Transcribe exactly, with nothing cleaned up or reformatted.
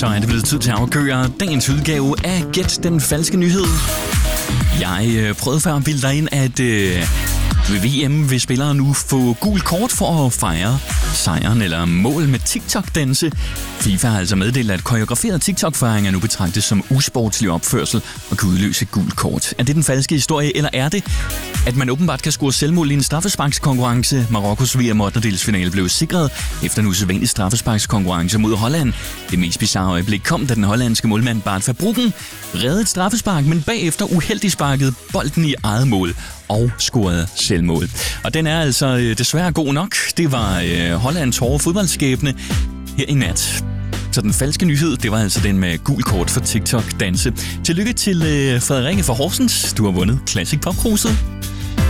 så er det blevet tid til at afgøre dagens udgave af Gæt den falske nyhed. Jeg øh, prøvede før at bilde dig ind, at øh, ved V M vil spillere nu få gul kort for at fejre sejren eller mål med TikTok-danse. FIFA har altså meddelt, at koreograferet TikTok-fejring er nu betragtet som usportslig opførsel og kan udløse gul kort. Er det den falske historie, eller er det, at man åbenbart kan score selvmål i en straffesparkskonkurrence? Marokkos V M ottendedelsfinale blev sikret efter en usædvanlig straffesparkskonkurrence mod Holland. Det mest bizarre øjeblik kom, da den hollandske målmand Bart Verbruggen reddede et straffespark, men bagefter uheldigt sparkede bolden i eget mål og scorede selvmål. Og den er altså øh, desværre god nok. Det var øh, Hollands hårde fodboldskæbne her i nat. Så den falske nyhed, det var altså den med gul kort for TikTok-danse. Tillykke til øh, Frederikke fra Horsens. Du har vundet Classic Pop-kruset.